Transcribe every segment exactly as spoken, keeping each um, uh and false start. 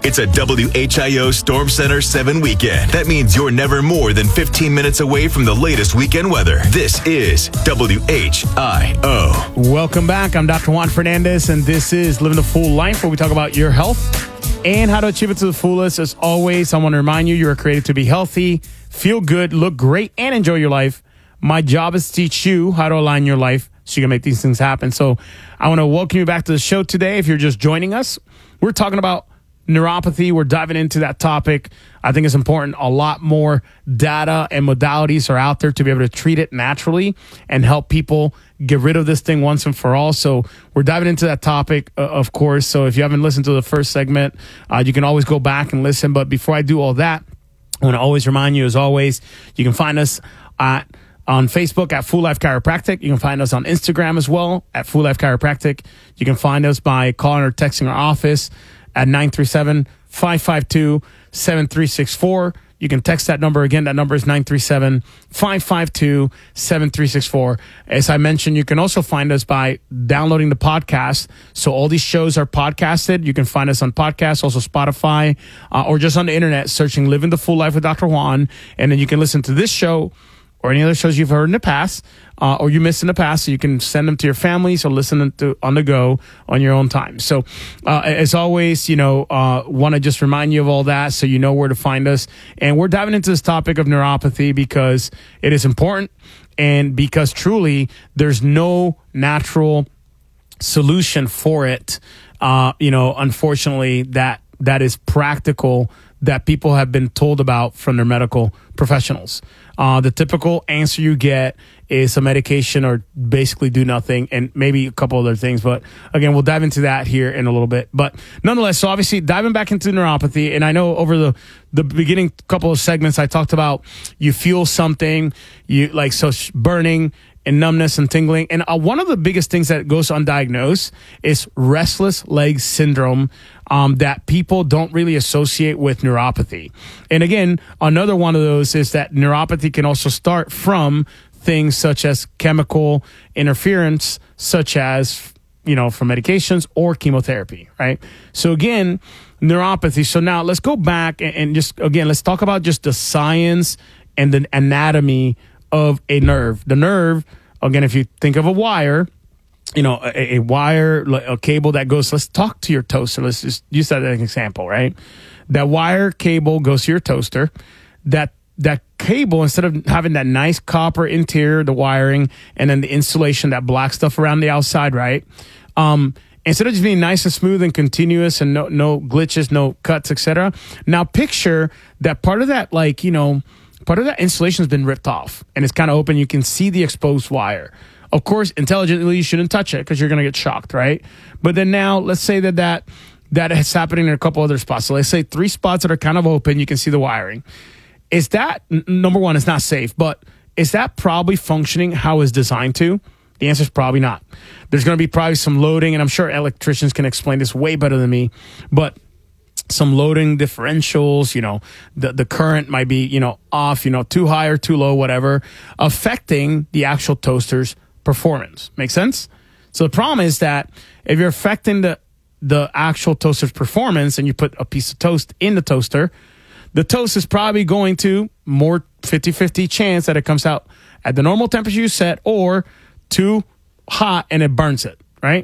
It's a W H I O Storm Center seven weekend. That means you're never more than fifteen minutes away from the latest weekend weather. This is W H I O. Welcome back. I'm Doctor Juan Fernandez, and this is Living the Full Life, where we talk about your health and how to achieve it to the fullest. As always, I want to remind you, you are created to be healthy, feel good, look great, and enjoy your life. My job is to teach you how to align your life so you can make these things happen. So I want to welcome you back to the show today. If you're just joining us, we're talking about neuropathy. We're diving into that topic. I think it's important. A lot more data and modalities are out there to be able to treat it naturally and help people get rid of this thing once and for all. So we're diving into that topic, uh, of course. So if you haven't listened to the first segment, uh, you can always go back and listen. But before I do all that, I want to always remind you, as always, you can find us at on Facebook at Full Life Chiropractic. You can find us on Instagram as well at Full Life Chiropractic. You can find us by calling or texting our office at nine three seven, five five two, seven three six four. You can text that number again. That number is nine three seven, five five two, seven three six four. As I mentioned, you can also find us by downloading the podcast. So all these shows are podcasted. You can find us on podcasts, also Spotify, uh, or just on the internet, searching Living the Full Life with Doctor Juan. And then you can listen to this show or any other shows you've heard in the past, uh, or you missed in the past, so you can send them to your families or listen to on the go on your own time. So, uh, as always, you know, uh, want to just remind you of all that so you know where to find us. And we're diving into this topic of neuropathy because it is important and because truly there's no natural solution for it, uh, you know, unfortunately, that that is practical, that people have been told about from their medical professionals. Uh, the typical answer you get is some medication or basically do nothing and maybe a couple other things. But again, we'll dive into that here in a little bit. But nonetheless, so obviously diving back into neuropathy, and I know over the, the beginning couple of segments, I talked about you feel something, you like so burning and numbness and tingling. And uh, one of the biggest things that goes undiagnosed is restless leg syndrome um, that people don't really associate with neuropathy. And again, another one of those is that neuropathy can also start from things such as chemical interference, such as, you know, from medications or chemotherapy, right? So again, neuropathy. So now let's go back and, and just, again, let's talk about just the science and the anatomy of a nerve. The nerve, again, if you think of a wire, you know, a, a wire, a cable that goes, let's talk to your toaster. Let's just use that as an example, right? That wire cable goes to your toaster. That that cable, instead of having that nice copper interior, the wiring, and then the insulation, that black stuff around the outside, right? Um, instead of just being nice and smooth and continuous and no no glitches, no cuts, et cetera. Now picture that part of that, like, you know, part of that insulation has been ripped off and it's kind of open. You can see the exposed wire. Of course, intelligently, you shouldn't touch it because you're going to get shocked, right? But then now, let's say that that, that is happening in a couple other spots. So let's say three spots that are kind of open, you can see the wiring. Is that, n- number one, it's not safe, but is that probably functioning how it's designed to? The answer is probably not. There's going to be probably some loading, and I'm sure electricians can explain this way better than me, but some loading differentials, you know, the, the current might be, you know, off, you know, too high or too low, whatever, affecting the actual toaster's performance. Make sense? So the problem is that if you're affecting the, the actual toaster's performance and you put a piece of toast in the toaster, the toast is probably going to more fifty-fifty chance that it comes out at the normal temperature you set or too hot and it burns it, right?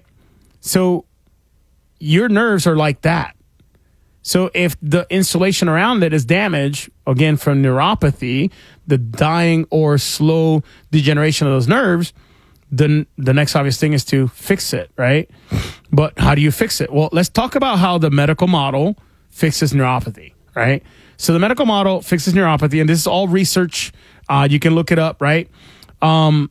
So your nerves are like that. So if the insulation around it is damaged, again, from neuropathy, the dying or slow degeneration of those nerves, then the next obvious thing is to fix it, right? But how do you fix it? Well, let's talk about how the medical model fixes neuropathy, right? So the medical model fixes neuropathy, and this is all research. Uh, you can look it up, right? Um,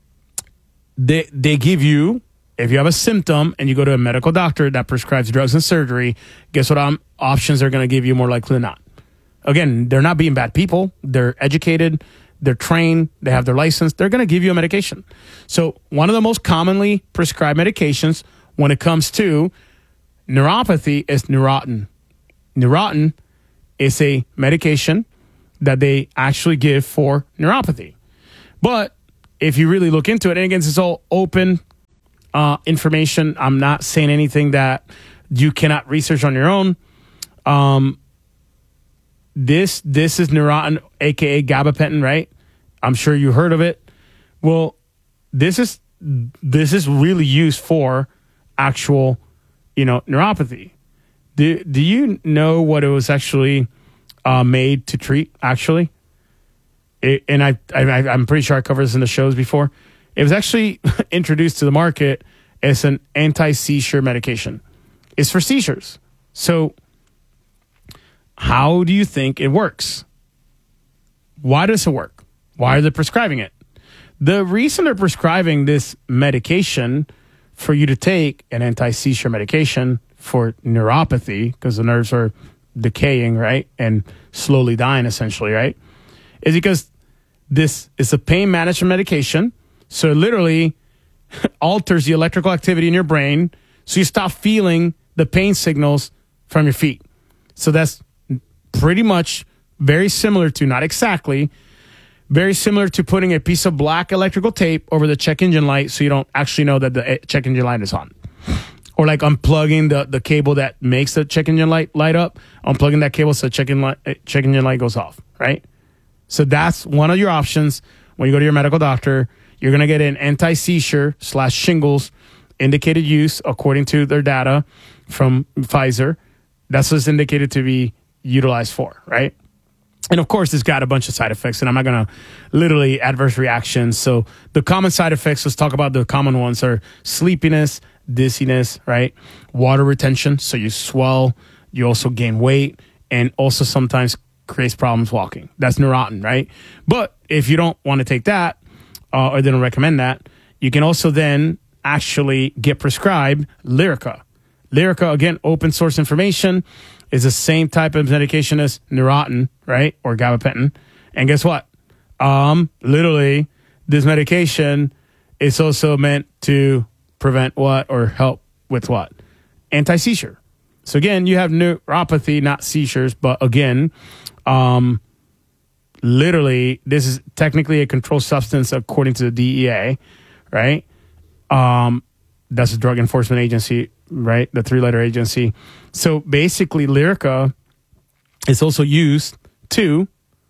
they they give you, if you have a symptom and you go to a medical doctor that prescribes drugs and surgery, guess what um, options they're going to give you more likely than not? Again, they're not being bad people. They're educated. They're trained. They have their license. They're going to give you a medication. So one of the most commonly prescribed medications when it comes to neuropathy is Neurontin. Neurontin is a medication that they actually give for neuropathy. But if you really look into it, and again, it's all open uh, information. I'm not saying anything that you cannot research on your own. Um, this this is Neurontin, aka gabapentin, right? I'm sure you heard of it. Well, this is this is really used for actual, you know, neuropathy. Do do you know what it was actually uh, made to treat? Actually, it, and I, I I'm pretty sure I covered this in the shows before. It was actually introduced to the market as an anti-seizure medication. It's for seizures. So, how do you think it works? Why does it work? Why are they prescribing it? The reason they're prescribing this medication for you to take, an anti-seizure medication for neuropathy, because the nerves are decaying, right? And slowly dying, essentially, right? Is because this is a pain management medication. So it literally alters the electrical activity in your brain. So you stop feeling the pain signals from your feet. So that's pretty much very similar to, not exactly, very similar to putting a piece of black electrical tape over the check engine light so you don't actually know that the check engine light is on. Or like unplugging the, the cable that makes the check engine light light up, unplugging that cable so the check engine light, check engine light goes off, right? So that's one of your options when you go to your medical doctor. You're going to get an anti-seizure slash shingles indicated use according to their data from Pfizer. That's what's indicated to be utilized for, right? And of course, it's got a bunch of side effects, and I'm not going to literally adverse reactions. So the common side effects, let's talk about the common ones, are sleepiness, dizziness, right? Water retention. So you swell, you also gain weight, and also sometimes creates problems walking. That's Neurontin, right? But if you don't want to take that, uh, or they don't recommend that, you can also then actually get prescribed Lyrica. Lyrica, again, open source information, is the same type of medication as Neurontin, right? Or gabapentin. And guess what? Um, literally, this medication is also meant to prevent what or help with what? Anti-seizure. So again, you have neuropathy, not seizures, but again, um, literally, this is technically a controlled substance according to the D E A, right? Um, that's the Drug Enforcement Agency, right? The three-letter agency. So basically, Lyrica is also used to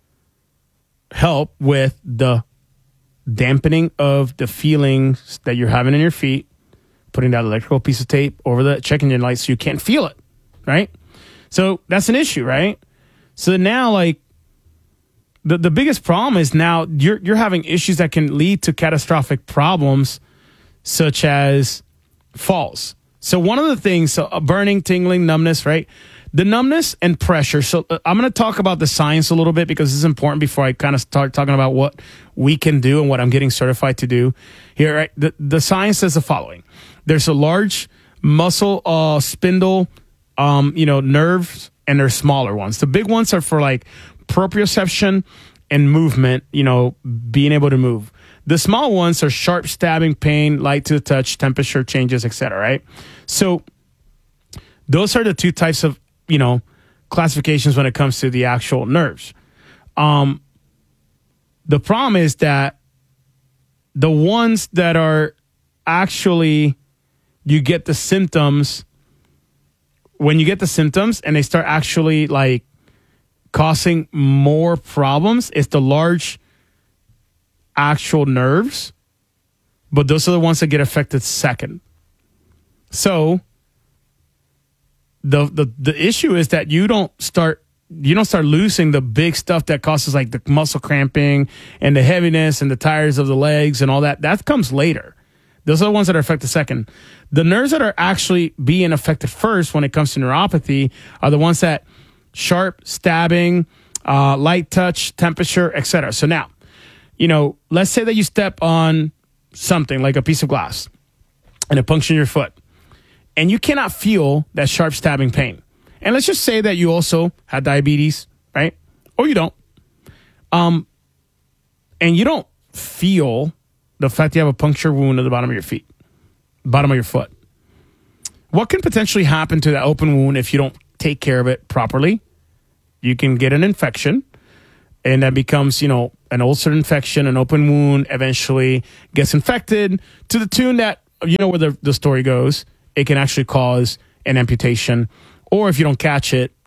help with the dampening of the feelings that you're having in your feet, putting that electrical piece of tape over the check engine light so you can't feel it, right? So that's an issue, right? So now, like, the, the biggest problem is now you're you're having issues that can lead to catastrophic problems, such as falls. So one of the things, so uh, burning, tingling, numbness, right? The numbness and pressure. So uh, I'm going to talk about the science a little bit because this is important before I kind of start talking about what we can do and what I'm getting certified to do here. Right? The, the science says the following. There's a large muscle uh, spindle, um, you know, nerves, and there's smaller ones. The big ones are for like proprioception and movement, you know, being able to move. The small ones are sharp stabbing pain, light to the touch, temperature changes, et cetera, right? So those are the two types of, you know, classifications when it comes to the actual nerves. Um, the problem is that the ones that are actually, you get the symptoms, when you get the symptoms and they start actually like causing more problems, it's the large actual nerves, but those are the ones that get affected second. So the the the issue is that you don't start you don't start losing the big stuff that causes like the muscle cramping and the heaviness and the tires of the legs and all that. That comes later. Those are the ones that are affected second. The nerves that are actually being affected first when it comes to neuropathy are the ones that sharp stabbing, uh, light touch, temperature, et cetera. So now, you know, let's say that you step on something like a piece of glass and it punctures your foot and you cannot feel that sharp stabbing pain. And let's just say that you also had diabetes, right? Or you don't. Um, and you don't feel the fact you have a puncture wound at the bottom of your feet, bottom of your foot. What can potentially happen to that open wound if you don't take care of it properly? You can get an infection. And that becomes, you know, an ulcer infection, an open wound, eventually gets infected to the tune that, you know, where the, the story goes, it can actually cause an amputation. Or if you don't catch it,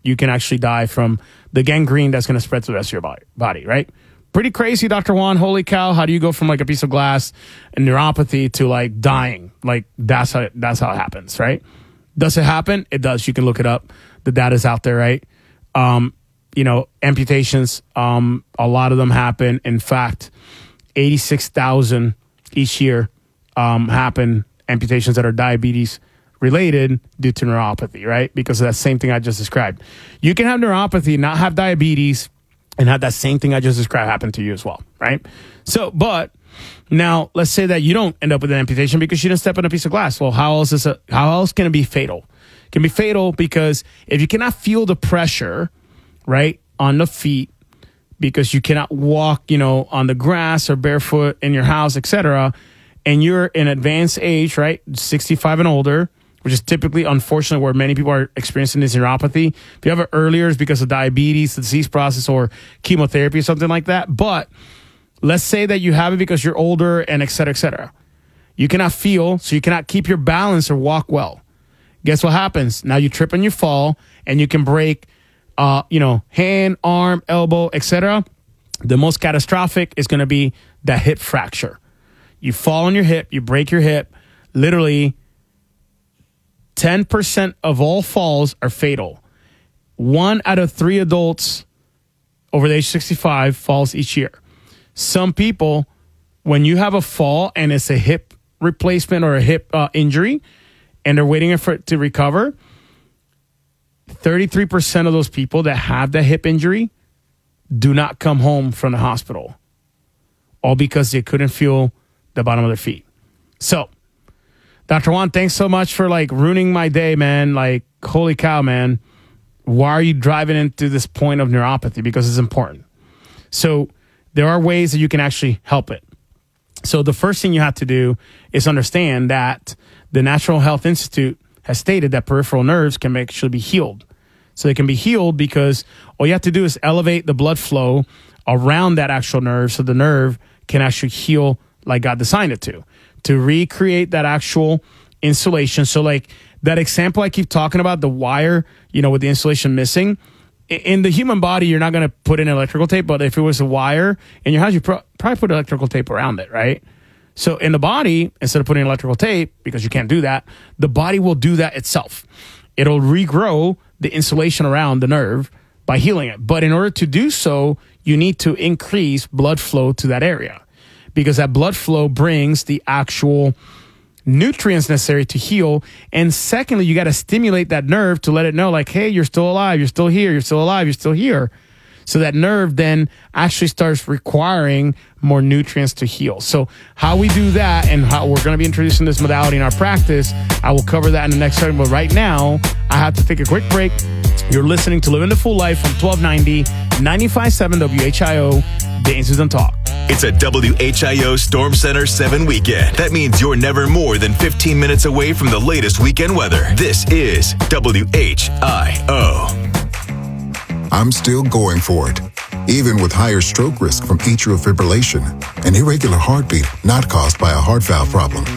you can actually die from the gangrene that's going to spread to the rest of your body, body, right? Pretty crazy, Doctor Juan. Holy cow. How do you go from like a piece of glass and neuropathy to like dying? Like that's how, that's how it happens, right? Does it happen? It does. You can look it up. The data's out there, right? Um, you know, amputations, um, a lot of them happen. In fact, eighty-six thousand each year um, happen, amputations that are diabetes related due to neuropathy, right? Because of that same thing I just described. You can have neuropathy, not have diabetes, and have that same thing I just described happen to you as well, right? So, but now let's say that you don't end up with an amputation because you didn't step on a piece of glass. Well, how else is it, how else can it be fatal? It can be fatal because if you cannot feel the pressure, right, on the feet, because you cannot walk, you know, on the grass or barefoot in your house, et cetera, and you're in advanced age, right, sixty-five and older, which is typically, unfortunately, where many people are experiencing this neuropathy. If you have it earlier, it's because of diabetes, the disease process, or chemotherapy or something like that. But let's say that you have it because you're older and et cetera, et cetera. You cannot feel, so you cannot keep your balance or walk well. Guess what happens? Now you trip and you fall, and you can break Uh, you know, hand, arm, elbow, et cetera. The most catastrophic is going to be that hip fracture. You fall on your hip, you break your hip. Literally, ten percent of all falls are fatal. One out of three adults over the age sixty-five falls each year. Some people, when you have a fall and it's a hip replacement or a hip uh, injury, and they're waiting for it to recover, thirty-three percent of those people that have the hip injury do not come home from the hospital, all because they couldn't feel the bottom of their feet. So, Doctor Juan, thanks so much for like ruining my day, man. Like, holy cow, man. Why are you driving into this point of neuropathy? Because it's important. So there are ways that you can actually help it. So the first thing you have to do is understand that the National Health Institute has stated that peripheral nerves can actually be healed. So they can be healed because all you have to do is elevate the blood flow around that actual nerve so the nerve can actually heal like God designed it to, to recreate that actual insulation. So like that example I keep talking about, the wire, you know, with the insulation missing, in the human body, you're not going to put in electrical tape, but if it was a wire in your house, you pro- probably put electrical tape around it, right? So in the body, instead of putting electrical tape, because you can't do that, the body will do that itself. It'll regrow the insulation around the nerve by healing it. But in order to do so, you need to increase blood flow to that area, because that blood flow brings the actual nutrients necessary to heal. And secondly, you got to stimulate that nerve to let it know, like, hey, you're still alive, you're still here, you're still alive, you're still here. So that nerve then actually starts requiring more nutrients to heal. So how we do that and how we're going to be introducing this modality in our practice, I will cover that in the next segment. But right now, I have to take a quick break. You're listening to Living the Full Life from twelve ninety, ninety-five point seven W H I O, Dances and Talk. It's a W H I O Storm Center seven weekend. That means you're never more than fifteen minutes away from the latest weekend weather. This is W H I O. I'm still going for it, even with higher stroke risk from atrial fibrillation, an irregular heartbeat not caused by a heart valve problem.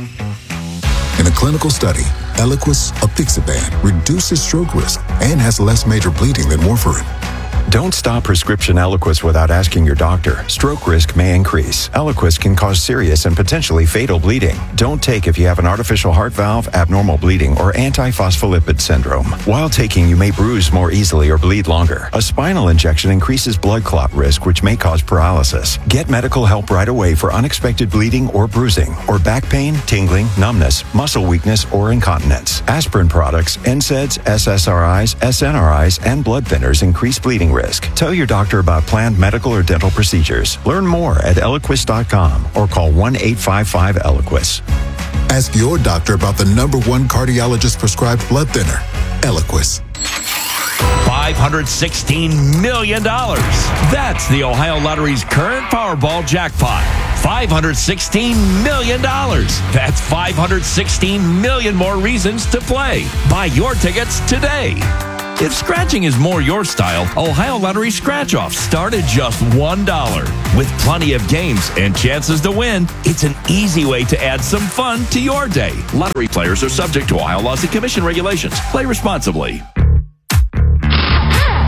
In a clinical study, Eliquis apixaban reduces stroke risk and has less major bleeding than warfarin. Don't stop prescription Eliquis without asking your doctor. Stroke risk may increase. Eliquis can cause serious and potentially fatal bleeding. Don't take if you have an artificial heart valve, abnormal bleeding, or antiphospholipid syndrome. While taking, you may bruise more easily or bleed longer. A spinal injection increases blood clot risk, which may cause paralysis. Get medical help right away for unexpected bleeding or bruising, or back pain, tingling, numbness, muscle weakness, or incontinence. Aspirin products, N SAIDs, S S R Is, S N R Is, and blood thinners increase bleeding risk. Tell your doctor about planned medical or dental procedures. Learn more at Eliquis dot com or call one eight five five Eliquis. Ask your doctor about the number one cardiologist prescribed blood thinner, Eliquis. five hundred sixteen million dollars. That's the Ohio Lottery's current Powerball jackpot. five hundred sixteen million dollars. That's five hundred sixteen million more reasons to play. Buy your tickets today. If scratching is more your style, Ohio Lottery Scratch-Offs start at just one dollar. With plenty of games and chances to win, it's an easy way to add some fun to your day. Lottery players are subject to Ohio laws and commission regulations. Play responsibly.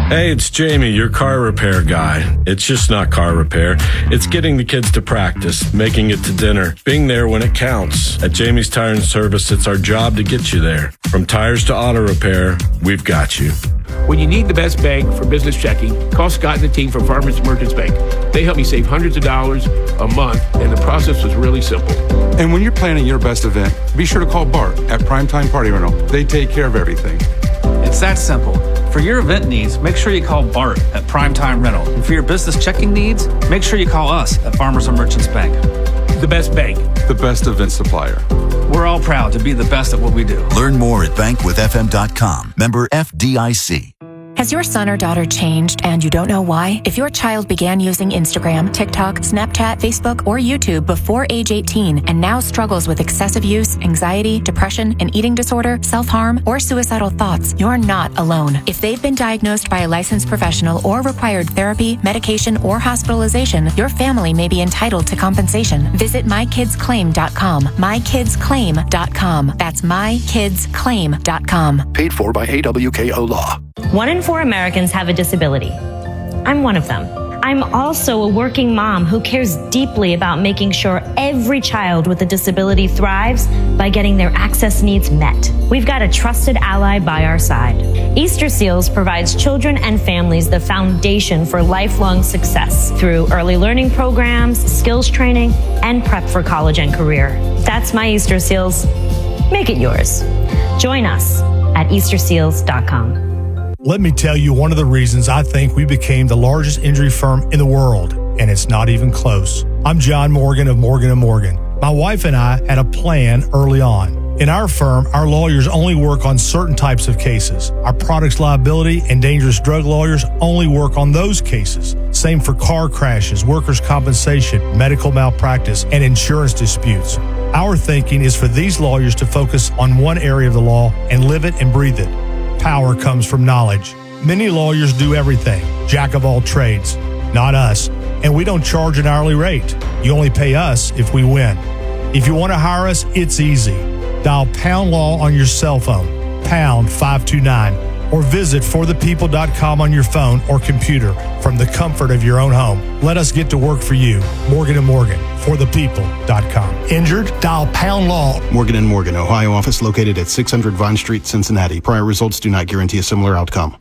Hey, it's Jamie, your car repair guy. It's just not car repair. It's getting the kids to practice, making it to dinner, being there when it counts. At Jamie's Tire and Service, it's our job to get you there. From tires to auto repair, we've got you. When you need the best bank for business checking, call Scott and the team from Farmers Merchants Bank. They help me save hundreds of dollars a month, and the process was really simple. And when you're planning your best event, be sure to call Bart at Primetime Party Rental. They take care of everything. It's that simple. For your event needs, make sure you call Bart at Primetime Rental. And for your business checking needs, make sure you call us at Farmers and Merchants Bank. The best bank. The best event supplier. We're all proud to be the best at what we do. Learn more at bank with f m dot com. Member F D I C. Has your son or daughter changed and you don't know why? If your child began using Instagram, TikTok, Snapchat, Facebook, or YouTube before age eighteen and now struggles with excessive use, anxiety, depression, an eating disorder, self-harm, or suicidal thoughts, you're not alone. If they've been diagnosed by a licensed professional or required therapy, medication, or hospitalization, your family may be entitled to compensation. Visit my kids claim dot com. my kids claim dot com. That's my kids claim dot com. Paid for by A W K O Law. One in four Americans have a disability. I'm one of them. I'm also a working mom who cares deeply about making sure every child with a disability thrives by getting their access needs met. We've got a trusted ally by our side. Easter Seals provides children and families the foundation for lifelong success through early learning programs, skills training, and prep for college and career. That's my Easter Seals. Make it yours. Join us at easter seals dot com. Let me tell you one of the reasons I think we became the largest injury firm in the world, and it's not even close. I'm John Morgan of Morgan and Morgan. My wife and I had a plan early on. In our firm, our lawyers only work on certain types of cases. Our products liability and dangerous drug lawyers only work on those cases. Same for car crashes, workers' compensation, medical malpractice, and insurance disputes. Our thinking is for these lawyers to focus on one area of the law and live it and breathe it. Power comes from knowledge. Many lawyers do everything, jack of all trades. Not us. And we don't charge an hourly rate. You only pay us if we win. If you want to hire us, it's easy. Dial Pound Law on your cell phone, pound five two nine, or visit for the people dot com on your phone or computer from the comfort of your own home. Let us get to work for you. Morgan and Morgan, for the people dot com. Injured? Dial Pound Law. Morgan and Morgan, Ohio office located at six hundred Vine Street, Cincinnati. Prior results do not guarantee a similar outcome.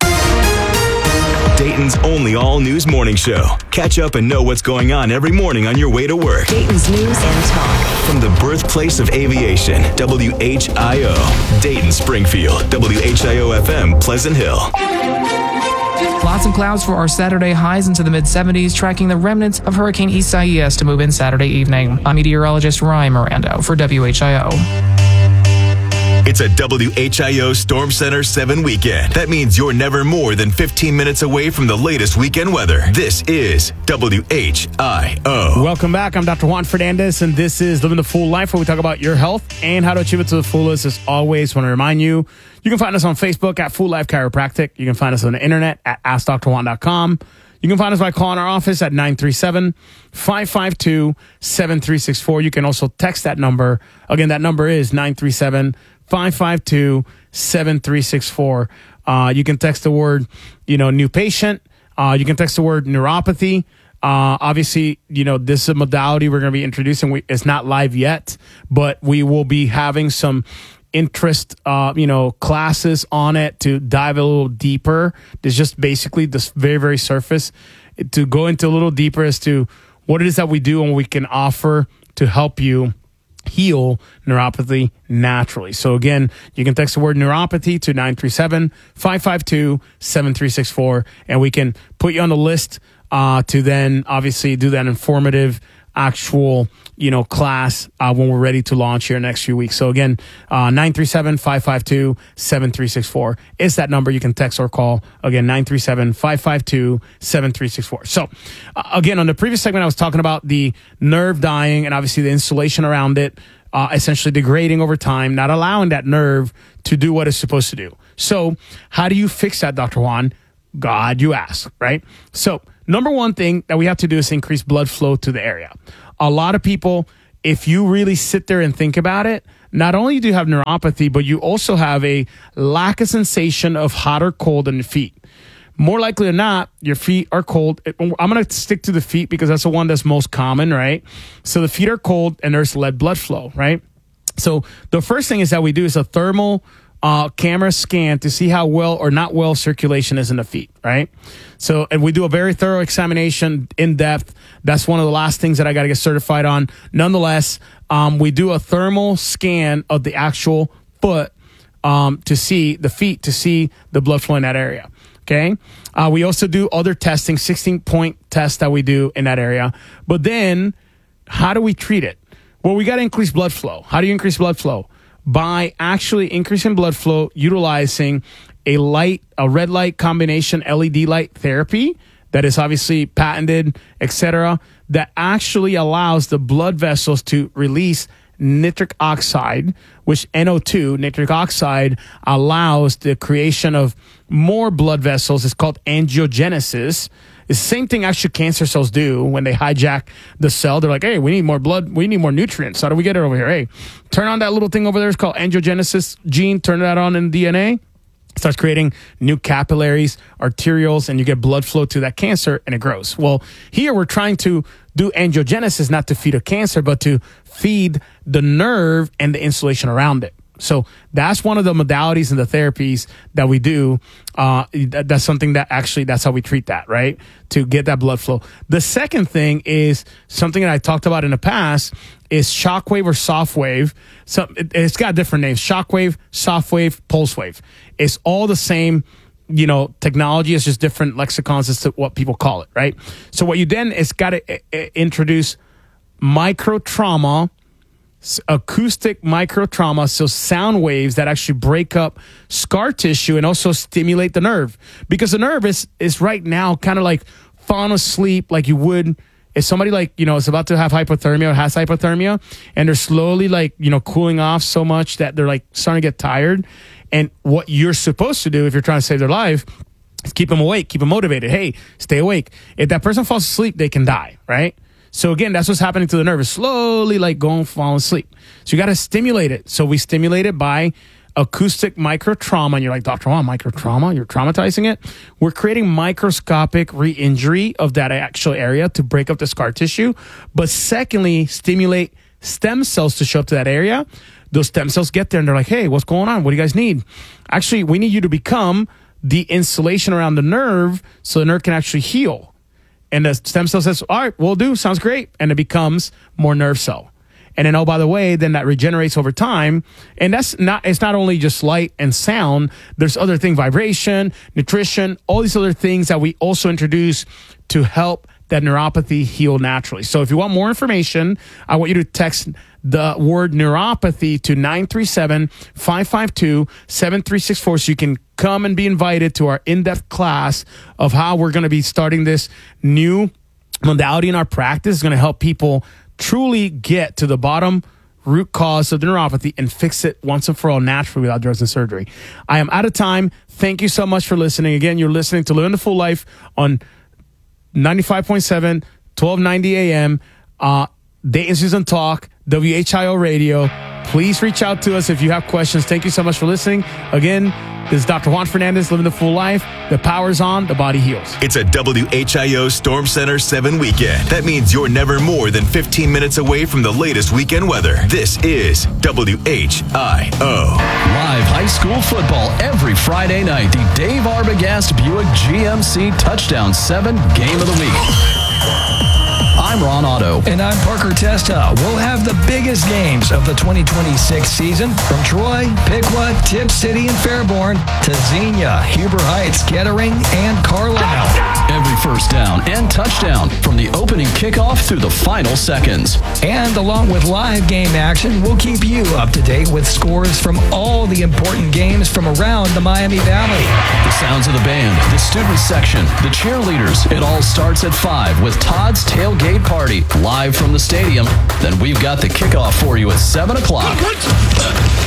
Dayton's only all-news morning show. Catch up and know what's going on every morning on your way to work. Dayton's News and Talk. From the birthplace of aviation, W H I O. Dayton, Springfield, W H I O F M, Pleasant Hill. Lots of clouds for our Saturday, highs into the mid-seventies, tracking the remnants of Hurricane Isaias to move in Saturday evening. I'm meteorologist Ryan Miranda for W H I O. It's a W H I O Storm Center seven weekend. That means you're never more than fifteen minutes away from the latest weekend weather. This is W H I O. Welcome back. I'm Doctor Juan Fernandez, and this is Living the Full Life, where we talk about your health and how to achieve it to the fullest. As always, want to remind you, you can find us on Facebook at Full Life Chiropractic. You can find us on the internet at ask dr juan dot com. You can find us by calling our office at nine three seven, five five two, seven three six four. You can also text that number. Again, that number is nine three seven, five five two, seven three six four. Uh, you can text the word, you know, new patient. Uh, you can text the word neuropathy. Uh, obviously, you know, this is a modality we're going to be introducing. We, it's not live yet, but we will be having some interest, uh, you know, classes on it to dive a little deeper. There's just basically this very, very surface to go into a little deeper as to what it is that we do and what we can offer to help you heal neuropathy naturally. So again, you can text the word neuropathy to nine three seven, five five two, seven three six four, and we can put you on the list uh, to then obviously do that informative actual, you know, class uh, when we're ready to launch here next few weeks. So again, uh, nine three seven, five five two, seven three six four is that number. You can text or call. Again, nine three seven, five five two, seven three six four. So uh, again, on the previous segment, I was talking about the nerve dying and obviously the insulation around it, uh, essentially degrading over time, not allowing that nerve to do what it's supposed to do. So how do you fix that, Doctor Juan? God, you ask, right? So number one thing that we have to do is increase blood flow to the area. A lot of people, if you really sit there and think about it, not only do you have neuropathy, but you also have a lack of sensation of hot or cold in the feet. more likely than not, your feet are cold. I'm going to stick to the feet because that's the one that's most common, right? So the feet are cold and there's lead blood flow, right? So the first thing is that we do is a thermal uh, camera scan to see how well or not well circulation is in the feet, right? So, and we do a very thorough examination in depth. That's one of the last things that I got to get certified on. Nonetheless, um, we do a thermal scan of the actual foot um, to see the feet, to see the blood flow in that area. Okay. Uh, we also do other testing, sixteen point tests that we do in that area. But then how do we treat it? Well, we got to increase blood flow. How do you increase blood flow? By actually increasing blood flow, utilizing a light, a red light combination L E D light therapy that is obviously patented, et cetera, that actually allows the blood vessels to release nitric oxide, which N O two, nitric oxide, allows the creation of more blood vessels. It's called angiogenesis. It's the same thing actually cancer cells do when they hijack the cell. They're like, hey, we need more blood. We need more nutrients. How do we get it over here? Hey, turn on that little thing over there. It's called angiogenesis gene. Turn that on in D N A. It starts creating new capillaries, arterioles, and you get blood flow to that cancer, and it grows. Well, here we're trying to do angiogenesis not to feed a cancer, but to feed the nerve and the insulation around it. So that's one of the modalities and the therapies that we do. Uh, that, that's something that actually, that's how we treat that, right? To get that blood flow. The second thing is something that I talked about in the past is shockwave or soft wave. So it, it's got different names: shockwave, soft wave, pulse wave. It's all the same, you know, technology. It's just different lexicons as to what people call it, right? So what you then is got to uh, introduce micro trauma, acoustic micro trauma, so sound waves that actually break up scar tissue and also stimulate the nerve, because the nerve is is right now kind of like falling asleep, like you would if somebody like, you know, is about to have hypothermia or has hypothermia and they're slowly like, you know, cooling off so much that they're like starting to get tired. And what you're supposed to do if you're trying to save their life is keep them awake, keep them motivated. Hey, stay awake. If that person falls asleep, they can die, right? So again, that's what's happening to the nerve. It's slowly like going, falling asleep. So you got to stimulate it. So we stimulate it by acoustic micro trauma. And you're like, Doctor Juan, micro trauma? You're traumatizing it? We're creating microscopic re-injury of that actual area to break up the scar tissue. But secondly, stimulate stem cells to show up to that area. Those stem cells get there and they're like, hey, what's going on? What do you guys need? Actually, we need you to become the insulation around the nerve so the nerve can actually heal. And the stem cell says, all right, we'll do. Sounds great. And it becomes more nerve cell. And then, oh, by the way, then that regenerates over time. And that's not, it's not only just light and sound. There's other things, vibration, nutrition, all these other things that we also introduce to help that neuropathy heal naturally. So if you want more information, I want you to text the word neuropathy to nine three seven, five five two, seven three six four so you can come and be invited to our in-depth class of how we're going to be starting this new modality in our practice. It's going to help people truly get to the bottom root cause of the neuropathy and fix it once and for all naturally without drugs and surgery. I am out of time. Thank you so much for listening. Again, you're listening to Living the Full Life on ninety-five point seven, twelve ninety A M, uh, Dayton Susan Talk, W H I O Radio. Please reach out to us if you have questions. Thank you so much for listening. Again, this is Doctor Juan Fernandez, Living the Full Life. The power's on, the body heals. It's a W H I O Storm Center seven weekend. That means you're never more than fifteen minutes away from the latest weekend weather. This is W H I O. Live high school football every Friday night. The Dave Arbogast Buick G M C Touchdown seven Game of the Week. I'm Ron Otto. And I'm Parker Testa. We'll have the biggest games of the twenty twenty-six season from Troy, Piqua, Tip City, and Fairborn to Xenia, Huber Heights, Kettering, and Carlisle. Every first down and touchdown from the opening kickoff through the final seconds. And along with live game action, we'll keep you up to date with scores from all the important games from around the Miami Valley. The sounds of the band, the student section, the cheerleaders. It all starts at five with Todd's Tailgate Party live from the stadium. Then we've got the kickoff for you at seven o'clock.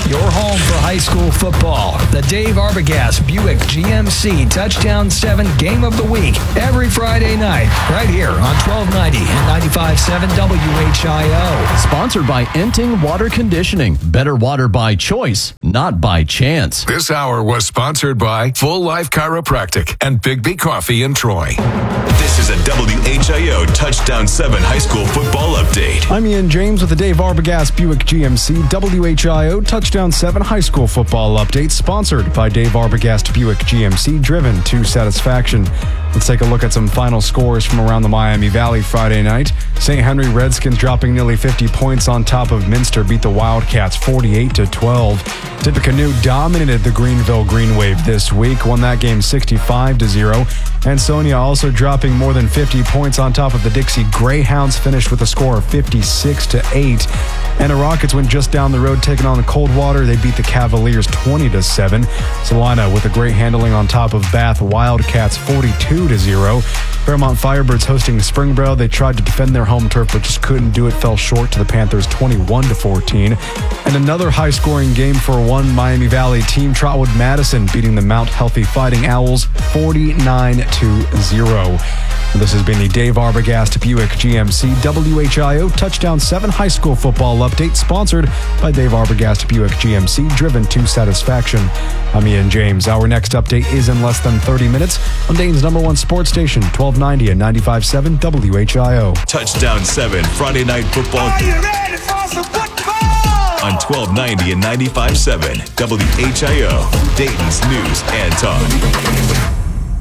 your home for high school football. The Dave Arbogast Buick G M C Touchdown seven Game of the Week every Friday night, right here on twelve ninety and ninety-five point seven W H I O. Sponsored by Enting Water Conditioning. Better water by choice, not by chance. This hour was sponsored by Full Life Chiropractic and Big B Coffee in Troy. This is a W H I O Touchdown seven High School Football Update. I'm Ian James with the Dave Arbogast Buick G M C W H I O Touchdown seven High School Football Update, sponsored by Dave Arbogast Buick G M C, driven to satisfaction. Let's take a look at some final scores from around the Miami Valley Friday night. Saint Henry Redskins dropping nearly fifty points on top of Minster beat the Wildcats forty-eight to twelve. Tippecanoe dominated the Greenville Green Wave this week, won that game sixty-five to zero. Ansonia also dropping more than fifty points on top of the Dixie Greyhounds, finished with a score of fifty-six to eight. And the Rockets went just down the road taking on the Coldwater. They beat the Cavaliers twenty to seven. Salina with a great handling on top of Bath Wildcats forty-two to zero. Fairmont Firebirds hosting Springboro. They tried to defend their home turf but just couldn't do it. Fell short to the Panthers twenty-one to fourteen. And another high-scoring game for one Miami Valley team. Trotwood Madison beating the Mount Healthy Fighting Owls forty-nine to zero. This has been the Dave Arbogast Buick G M C W H I O Touchdown seven High School Football Update, sponsored by Dave Arbogast Buick G M C, driven to satisfaction. I'm Ian James. Our next update is in less than thirty minutes on Dayton's number one sports station, twelve ninety and ninety-five point seven W H I O. Touchdown seven Friday Night Football. Are you ready for some football? On twelve ninety and ninety-five point seven W H I O, Dayton's News and Talk.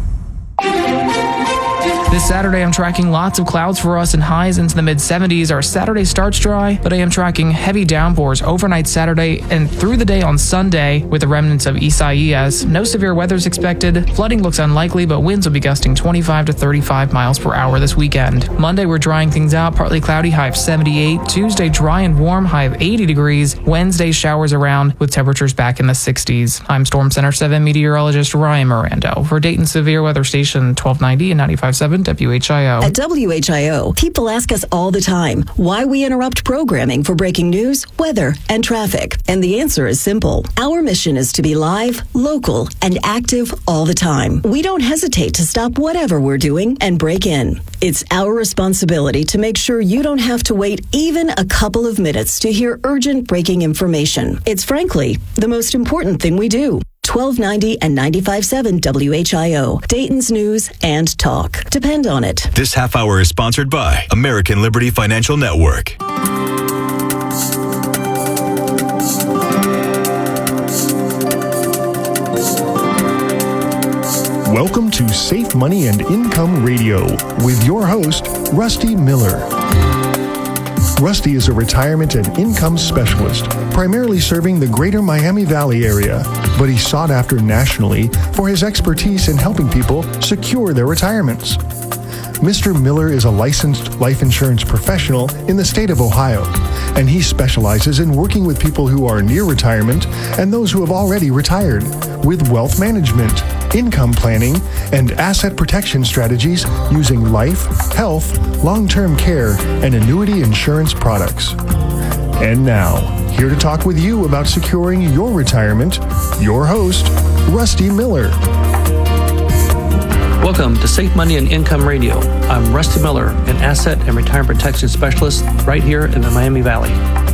This Saturday, I'm tracking lots of clouds for us and highs into the mid seventies. Our Saturday starts dry, but I am tracking heavy downpours overnight Saturday and through the day on Sunday with the remnants of Isaias. No severe weather is expected. Flooding looks unlikely, but winds will be gusting twenty-five to thirty-five miles per hour this weekend. Monday, we're drying things out. Partly cloudy, high of seventy-eight. Tuesday, dry and warm, high of eighty degrees. Wednesday, showers around with temperatures back in the sixties. I'm Storm Center seven meteorologist Ryan Mirando for Dayton Severe Weather Station twelve ninety and ninety-five point seven W H I O. At W H I O, people ask us all the time why we interrupt programming for breaking news, weather, and traffic. And the answer is simple. Our mission is to be live, local, and active all the time. We don't hesitate to stop whatever we're doing and break in. It's our responsibility to make sure you don't have to wait even a couple of minutes to hear urgent breaking information. It's frankly the most important thing we do. twelve ninety and ninety-five point seven W H I O, Dayton's News and Talk. Depend on it. This half hour is sponsored by American Liberty Financial Network. Welcome to Safe Money and Income Radio with your host, Rusty Miller. Rusty is a retirement and income specialist, primarily serving the greater Miami Valley area, but he's sought after nationally for his expertise in helping people secure their retirements. Mister Miller is a licensed life insurance professional in the state of Ohio, and he specializes in working with people who are near retirement and those who have already retired with wealth management, income planning, and asset protection strategies using life, health, long-term care, and annuity insurance products. And now, here to talk with you about securing your retirement, your host, Rusty Miller. Welcome to Safe Money and Income Radio. I'm Rusty Miller, an asset and retirement protection specialist right here in the Miami Valley.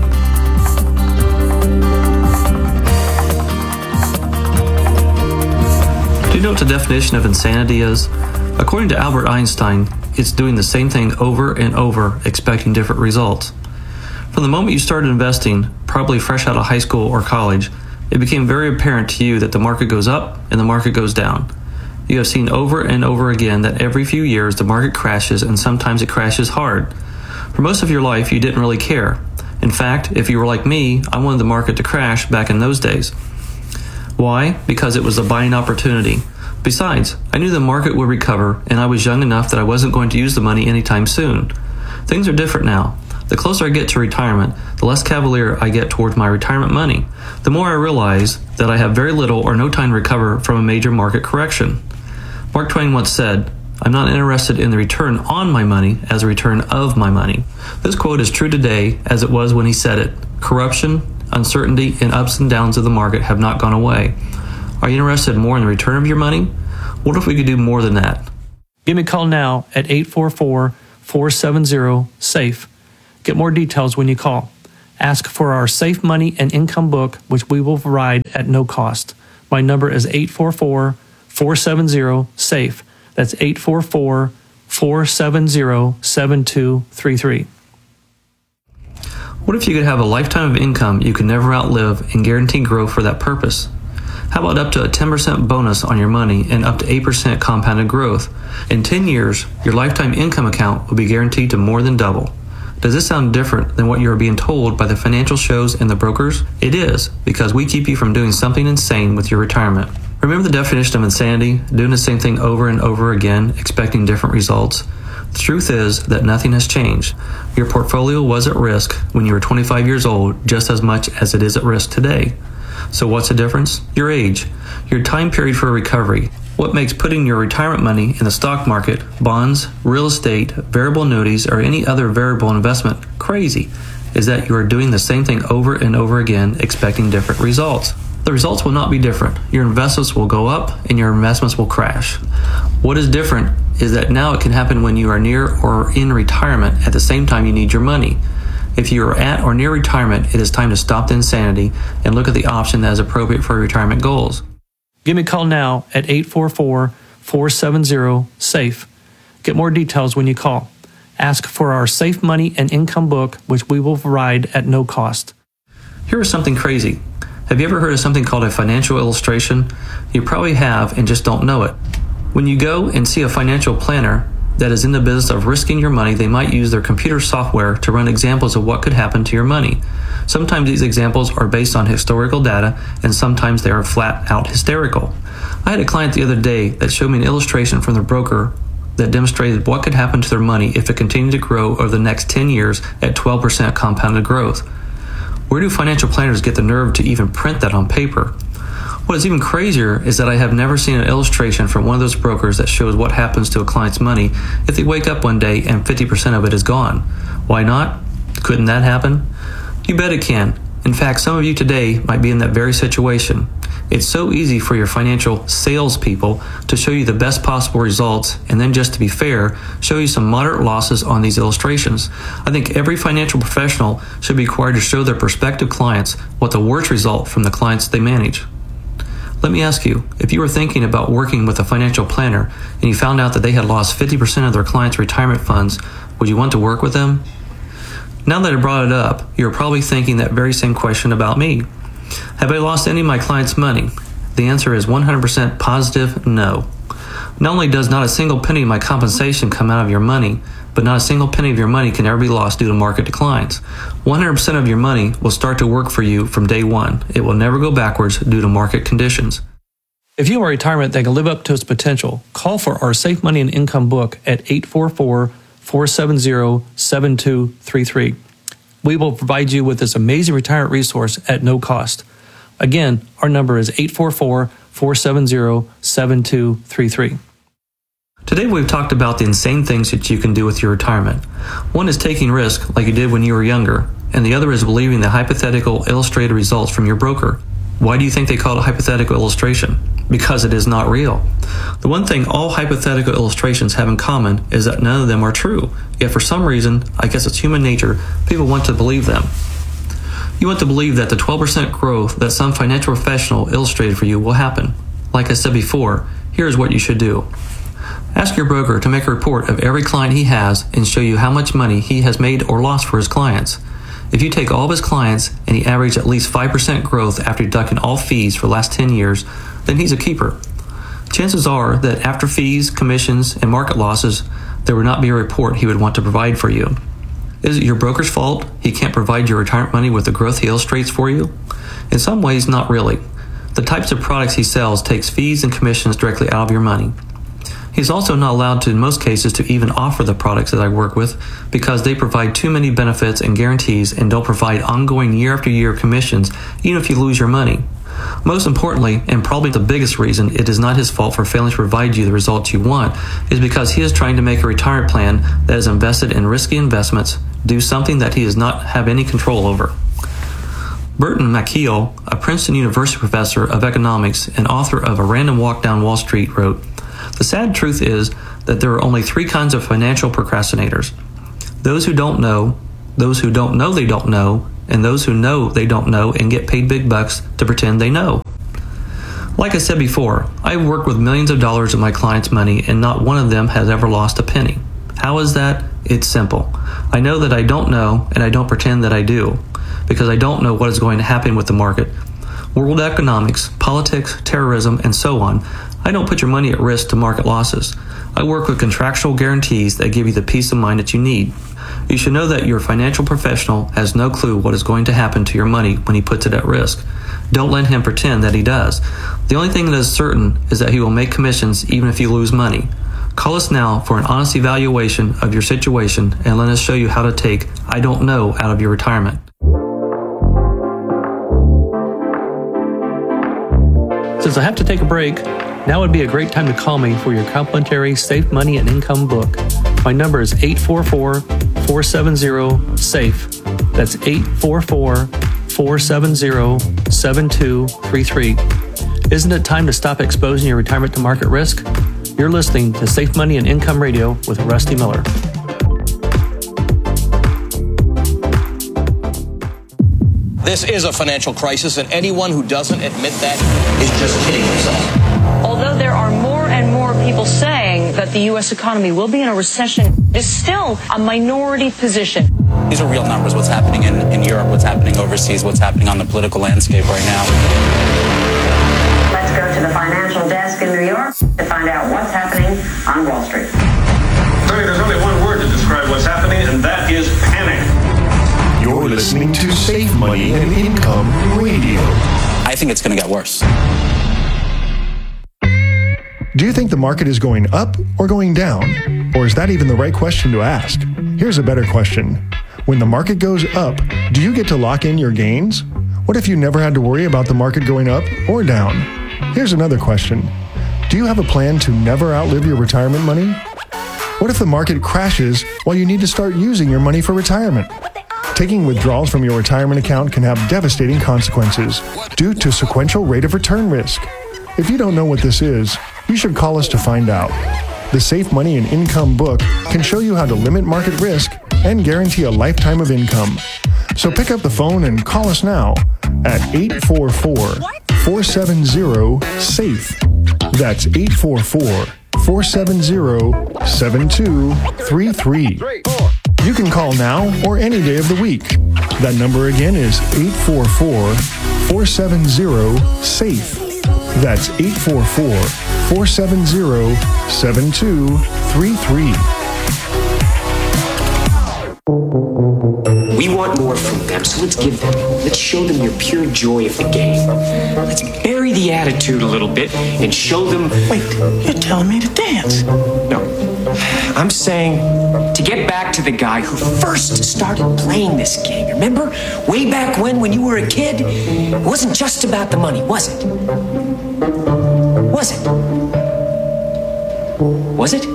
Do you know what the definition of insanity is? According to Albert Einstein, it's doing the same thing over and over, expecting different results. From the moment you started investing, probably fresh out of high school or college, it became very apparent to you that the market goes up and the market goes down. You have seen over and over again that every few years the market crashes, and sometimes it crashes hard. For most of your life, you didn't really care. In fact, if you were like me, I wanted the market to crash back in those days. Why? Because it was a buying opportunity. Besides, I knew the market would recover, and I was young enough that I wasn't going to use the money anytime soon. Things are different now. The closer I get to retirement, the less cavalier I get towards my retirement money. The more I realize that I have very little or no time to recover from a major market correction. Mark Twain once said, "I'm not interested in the return on my money as a return of my money." This quote is true today as it was when he said it. Corruption uncertainty, and ups and downs of the market have not gone away. Are you interested more in the return of your money? What if we could do more than that? Give me a call now at eight four four, four seven zero, SAFE. Get more details when you call. Ask for our Safe Money and Income book, which we will provide at no cost. My number is eight four four, four seven zero, SAFE. That's eight four four, four seven zero, seven two three three. What if you could have a lifetime of income you could never outlive and guaranteed growth for that purpose? How about up to a ten percent bonus on your money and up to eight percent compounded growth? In ten years, your lifetime income account will be guaranteed to more than double. Does this sound different than what you are being told by the financial shows and the brokers? It is, because we keep you from doing something insane with your retirement. Remember the definition of insanity? Doing the same thing over and over again, expecting different results? The truth is that nothing has changed. Your portfolio was at risk when you were twenty-five years old just as much as it is at risk today. So what's the difference? Your age, your time period for recovery. What makes putting your retirement money in the stock market, bonds, real estate, variable annuities, or any other variable investment crazy is that you are doing the same thing over and over again, expecting different results. The results will not be different. Your investments will go up and your investments will crash. What is different is that now it can happen when you are near or in retirement at the same time you need your money. If you are at or near retirement, it is time to stop the insanity and look at the option that is appropriate for your retirement goals. Give me a call now at eight four four, four seven zero, SAFE. Get more details when you call. Ask for our Safe Money and Income book, which we will provide at no cost. Here is something crazy. Have you ever heard of something called a financial illustration? You probably have and just don't know it. When you go and see a financial planner that is in the business of risking your money, they might use their computer software to run examples of what could happen to your money. Sometimes these examples are based on historical data, and sometimes they are flat out hysterical. I had a client the other day that showed me an illustration from the broker that demonstrated what could happen to their money if it continued to grow over the next ten years at twelve percent compounded growth. Where do financial planners get the nerve to even print that on paper? What is even crazier is that I have never seen an illustration from one of those brokers that shows what happens to a client's money if they wake up one day and fifty percent of it is gone. Why not? Couldn't that happen? You bet it can. In fact, some of you today might be in that very situation. It's so easy for your financial salespeople to show you the best possible results and then, just to be fair, show you some moderate losses on these illustrations. I think every financial professional should be required to show their prospective clients what the worst result from the clients they manage. Let me ask you, if you were thinking about working with a financial planner and you found out that they had lost fifty percent of their clients' retirement funds, would you want to work with them? Now that I brought it up, you're probably thinking that very same question about me. Have I lost any of my clients' money? The answer is one hundred percent positive no. Not only does not a single penny of my compensation come out of your money, but not a single penny of your money can ever be lost due to market declines. one hundred percent of your money will start to work for you from day one. It will never go backwards due to market conditions. If you are in retirement that can live up to its potential, call for our Safe Money and Income book at eight four four, four seven zero, seven two three three. We will provide you with this amazing retirement resource at no cost. Again, our number is eight four four, four seven zero, seven two three three. Today we've talked about the insane things that you can do with your retirement. One is taking risk like you did when you were younger, and the other is believing the hypothetical illustrated results from your broker. Why do you think they call it a hypothetical illustration? Because it is not real. The one thing all hypothetical illustrations have in common is that none of them are true. Yet for some reason, I guess it's human nature, people want to believe them. You want to believe that the twelve percent growth that some financial professional illustrated for you will happen. Like I said before, here's what you should do. Ask your broker to make a report of every client he has and show you how much money he has made or lost for his clients. If you take all of his clients and he averaged at least five percent growth after deducting all fees for the last ten years, then he's a keeper. Chances are that after fees, commissions, and market losses, there would not be a report he would want to provide for you. Is it your broker's fault he can't provide your retirement money with the growth he illustrates for you? In some ways, not really. The types of products he sells takes fees and commissions directly out of your money. He's also not allowed to, in most cases, to even offer the products that I work with because they provide too many benefits and guarantees and don't provide ongoing year after year commissions, even if you lose your money. Most importantly, and probably the biggest reason it is not his fault for failing to provide you the results you want, is because he is trying to make a retirement plan that is invested in risky investments do something that he does not have any control over. Burton Malkiel, a Princeton University professor of economics and author of A Random Walk Down Wall Street, wrote, "The sad truth is that there are only three kinds of financial procrastinators. Those who don't know, those who don't know they don't know, and those who know they don't know and get paid big bucks to pretend they know." Like I said before, I've worked with millions of dollars of my clients' money and not one of them has ever lost a penny. How is that? It's simple. I know that I don't know, and I don't pretend that I do, because I don't know what is going to happen with the market, world economics, politics, terrorism, and so on. I don't put your money at risk to market losses. I work with contractual guarantees that give you the peace of mind that you need. You should know that your financial professional has no clue what is going to happen to your money when he puts it at risk. Don't let him pretend that he does. The only thing that is certain is that he will make commissions even if you lose money. Call us now for an honest evaluation of your situation and let us show you how to take "I don't know" out of your retirement. Since I have to take a break, now would be a great time to call me for your complimentary Safe Money and Income book. My number is eight four four, four seven zero, SAFE. That's eight four four, four seven zero, seven two three three. Isn't it time to stop exposing your retirement to market risk? You're listening to Safe Money and Income Radio with Rusty Miller. This is a financial crisis, and anyone who doesn't admit that is just kidding himself. Although there are more and more people saying that the U S economy will be in a recession, it's still a minority position. These are real numbers, what's happening in, in Europe, what's happening overseas, what's happening on the political landscape right now. Let's go to the financial desk in New York to find out what's happening on Wall Street. Tony, there's only one word to describe what's happening, and that is panic. You're listening to Safe Money and Income Radio. I think it's going to get worse. Do you think the market is going up or going down? Or is that even the right question to ask? Here's a better question. When the market goes up, do you get to lock in your gains? What if you never had to worry about the market going up or down? Here's another question. Do you have a plan to never outlive your retirement money? What if the market crashes while you need to start using your money for retirement? Taking withdrawals from your retirement account can have devastating consequences due to sequential rate of return risk. If you don't know what this is, you should call us to find out. The Safe Money and Income book can show you how to limit market risk and guarantee a lifetime of income. So pick up the phone and call us now at eight four four, four seven zero, SAFE. That's eight four four, four seven zero, seven two three three. You can call now or any day of the week. That number again is eight four four, four seven zero, SAFE. That's eight four four, four seven zero, seven two three three. We want more from them, so let's give them. Let's show them your pure joy of the game. Let's bury the attitude a little bit and show them... Wait, you're telling me to dance? No. I'm saying to get back to the guy who first started playing this game. Remember? Way back when, when you were a kid? It wasn't just about the money, was it? Was it? Was it?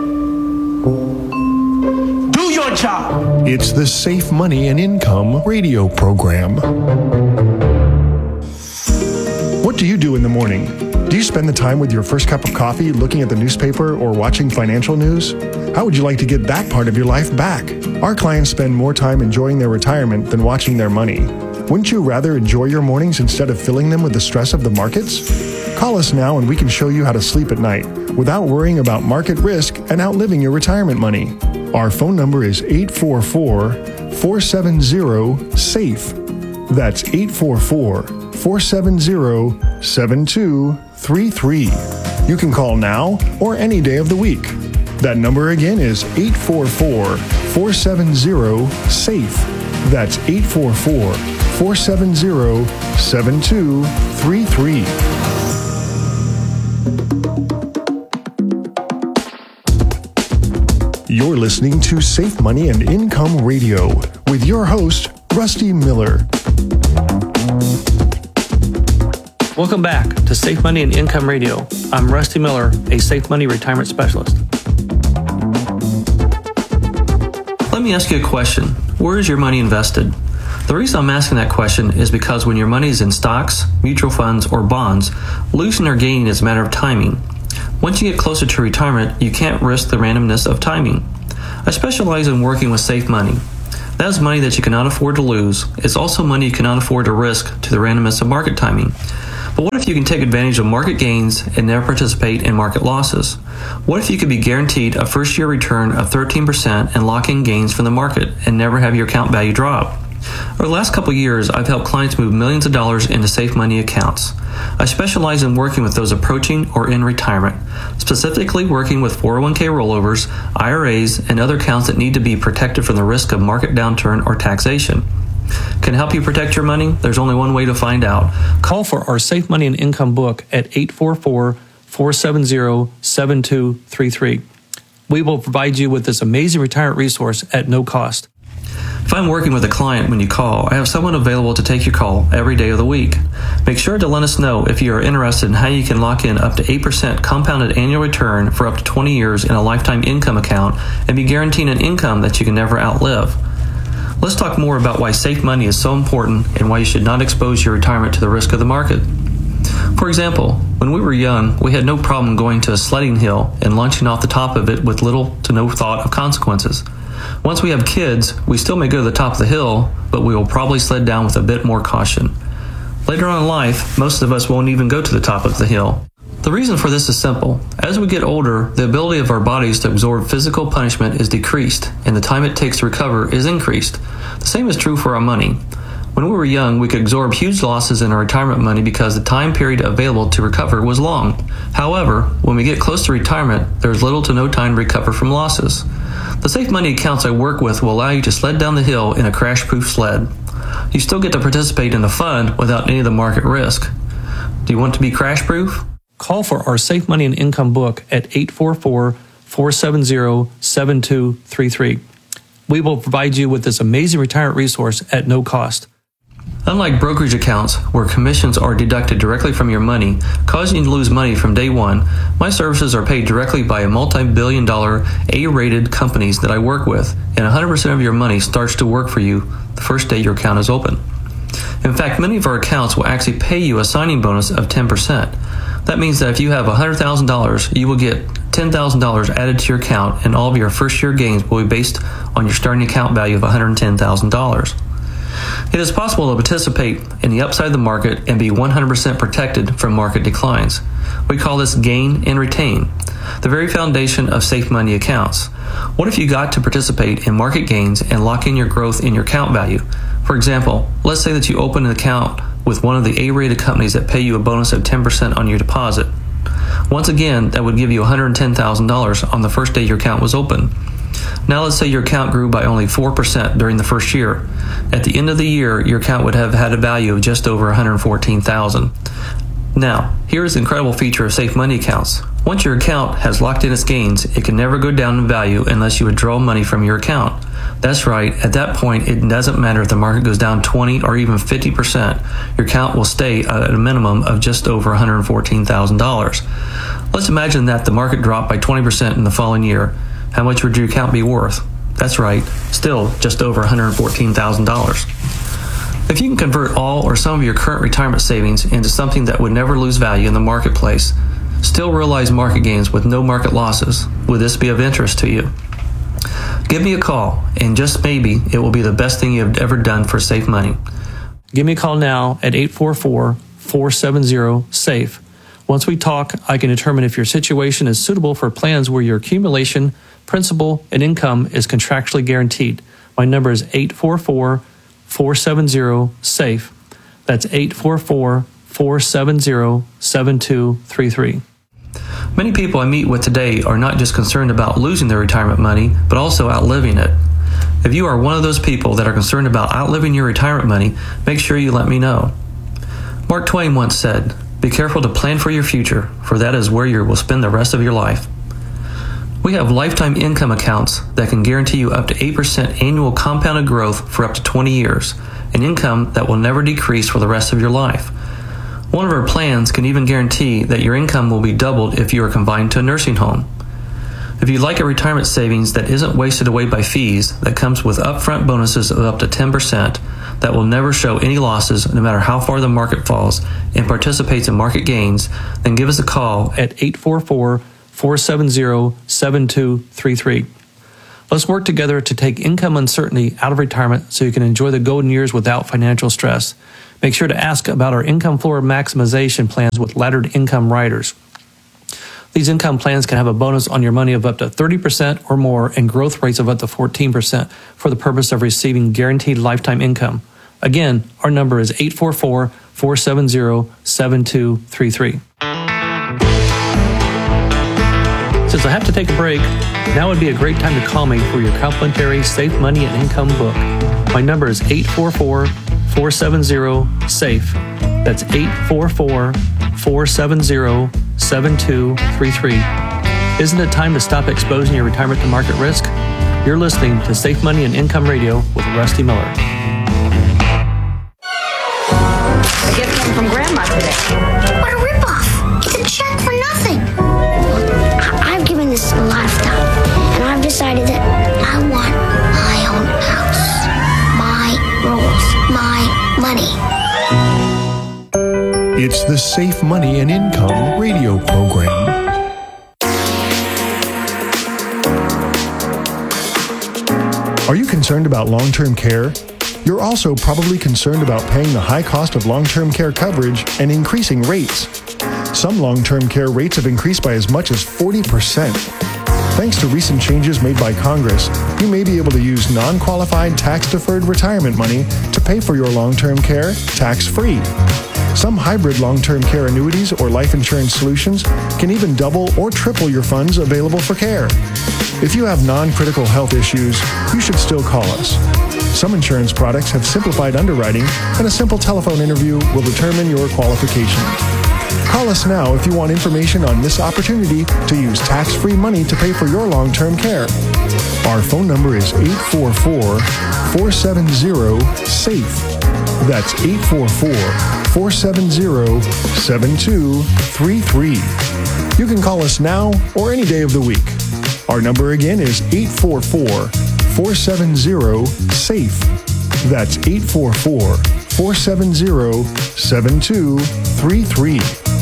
Do your job! It's the Safe Money and Income radio program. What do you do in the morning? Do you spend the time with your first cup of coffee looking at the newspaper or watching financial news? How would you like to get that part of your life back? Our clients spend more time enjoying their retirement than watching their money. Wouldn't you rather enjoy your mornings instead of filling them with the stress of the markets? Call us now and we can show you how to sleep at night without worrying about market risk and outliving your retirement money. Our phone number is eight four four, four seven zero, SAFE. That's eight four four, four seven zero, seven two three three. You can call now or any day of the week. That number again is eight four four, four seven zero, SAFE. That's eight four four, four seven zero, seven two three three. You're listening to Safe Money and Income Radio with your host, Rusty Miller. Welcome back to Safe Money and Income Radio. I'm Rusty Miller, a Safe Money Retirement Specialist. Let me ask you a question. Where is your money invested? The reason I'm asking that question is because when your money is in stocks, mutual funds, or bonds, losing or gaining is a matter of timing. Once you get closer to retirement, you can't risk the randomness of timing. I specialize in working with safe money. That is money that you cannot afford to lose. It's also money you cannot afford to risk to the randomness of market timing. But what if you can take advantage of market gains and never participate in market losses? What if you could be guaranteed a first-year return of thirteen percent and lock in gains from the market and never have your account value drop? Over the last couple of years, I've helped clients move millions of dollars into safe money accounts. I specialize in working with those approaching or in retirement, specifically working with four oh one k rollovers, I R As, and other accounts that need to be protected from the risk of market downturn or taxation. Can I help you protect your money? There's only one way to find out. Call for our Safe Money and Income book at eight four four, four seven zero, seven two three three. We will provide you with this amazing retirement resource at no cost. If I'm working with a client when you call, I have someone available to take your call every day of the week. Make sure to let us know if you are interested in how you can lock in up to eight percent compounded annual return for up to twenty years in a lifetime income account and be guaranteed an income that you can never outlive. Let's talk more about why safe money is so important and why you should not expose your retirement to the risk of the market. For example, when we were young, we had no problem going to a sledding hill and launching off the top of it with little to no thought of consequences. Once we have kids, we still may go to the top of the hill, but we will probably sled down with a bit more caution. Later on in life, most of us won't even go to the top of the hill. The reason for this is simple. As we get older, the ability of our bodies to absorb physical punishment is decreased, and the time it takes to recover is increased. The same is true for our money. When we were young, we could absorb huge losses in our retirement money because the time period available to recover was long. However, when we get close to retirement, there is little to no time to recover from losses. The safe money accounts I work with will allow you to sled down the hill in a crash-proof sled. You still get to participate in the fun without any of the market risk. Do you want to be crash-proof? Call for our Safe Money and Income book at eight four four, four seven zero, seven two three three. We will provide you with this amazing retirement resource at no cost. Unlike brokerage accounts, where commissions are deducted directly from your money, causing you to lose money from day one, my services are paid directly by a multi-billion dollar A-rated companies that I work with, and one hundred percent of your money starts to work for you the first day your account is open. In fact, many of our accounts will actually pay you a signing bonus of ten percent. That means that if you have one hundred thousand dollars, you will get ten thousand dollars added to your account, and all of your first-year gains will be based on your starting account value of one hundred ten thousand dollars. It is possible to participate in the upside of the market and be one hundred percent protected from market declines. We call this gain and retain, the very foundation of safe money accounts. What if you got to participate in market gains and lock in your growth in your account value? For example, let's say that you open an account with one of the A-rated companies that pay you a bonus of ten percent on your deposit. Once again, that would give you one hundred ten thousand dollars on the first day your account was open. Now let's say your account grew by only four percent during the first year. At the end of the year, your account would have had a value of just over one hundred fourteen thousand dollars. Now, here is the incredible feature of safe money accounts. Once your account has locked in its gains, it can never go down in value unless you withdraw money from your account. That's right, at that point, it doesn't matter if the market goes down twenty or even fifty percent. Your account will stay at a minimum of just over one hundred fourteen thousand dollars. Let's imagine that the market dropped by twenty percent in the following year. How much would your account be worth? That's right, still just over one hundred fourteen thousand dollars. If you can convert all or some of your current retirement savings into something that would never lose value in the marketplace, still realize market gains with no market losses, would this be of interest to you? Give me a call, and just maybe it will be the best thing you have ever done for safe money. Give me a call now at eight four four, four seven zero, SAFE. Once we talk, I can determine if your situation is suitable for plans where your accumulation, principal, and income is contractually guaranteed. My number is eight four four, four seven zero, SAFE. That's eight four four, four seven zero, seven two three three. Many people I meet with today are not just concerned about losing their retirement money, but also outliving it. If you are one of those people that are concerned about outliving your retirement money, make sure you let me know. Mark Twain once said, "Be careful to plan for your future, for that is where you will spend the rest of your life." We have lifetime income accounts that can guarantee you up to eight percent annual compounded growth for up to twenty years, an income that will never decrease for the rest of your life. One of our plans can even guarantee that your income will be doubled if you are confined to a nursing home. If you'd like a retirement savings that isn't wasted away by fees, that comes with upfront bonuses of up to ten percent, that will never show any losses no matter how far the market falls and participates in market gains, then give us a call at eight four four, four seven zero, seven two three three. Let's work together to take income uncertainty out of retirement so you can enjoy the golden years without financial stress. Make sure to ask about our income floor maximization plans with laddered income riders. These income plans can have a bonus on your money of up to thirty percent or more and growth rates of up to fourteen percent for the purpose of receiving guaranteed lifetime income. Again, our number is eight four four, four seven zero, seven two three three. Since I have to take a break, now would be a great time to call me for your complimentary Safe Money and Income book. My number is eight four four, four seven zero, SAFE. That's eight four four, four seven zero, seven two three three. Isn't it time to stop exposing your retirement to market risk? You're listening to Safe Money and Income Radio with Rusty Miller. A gift came from Grandma today. What a ripoff! It's a check for nothing. I- I've given this a lot of thought, and I've decided that I want my own house, my rules, my money. It's the Safe Money and Income radio program. Are you concerned about long-term care? You're also probably concerned about paying the high cost of long-term care coverage and increasing rates. Some long-term care rates have increased by as much as forty percent. Thanks to recent changes made by Congress, you may be able to use non-qualified tax-deferred retirement money to pay for your long-term care tax-free. Some hybrid long-term care annuities or life insurance solutions can even double or triple your funds available for care. If you have non-critical health issues, you should still call us. Some insurance products have simplified underwriting, and a simple telephone interview will determine your qualification. Call us now if you want information on this opportunity to use tax-free money to pay for your long-term care. Our phone number is eight four four, four seven zero, SAFE. That's eight four four, four seven zero, seven two three three. You can call us now or any day of the week. Our number again is eight four four, four seven zero, SAFE. That's eight four four, four seven zero, seven two three three.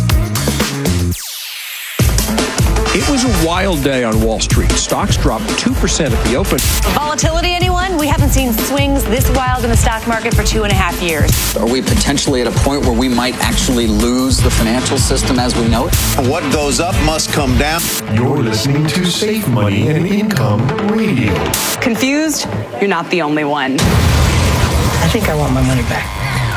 It was a wild day on Wall Street. Stocks dropped two percent at the open. Volatility, anyone? We haven't seen swings this wild in the stock market for two and a half years. Are we potentially at a point where we might actually lose the financial system as we know it? What goes up must come down. You're listening to Safe Money and Income Radio. Confused? You're not the only one. I think I want my money back.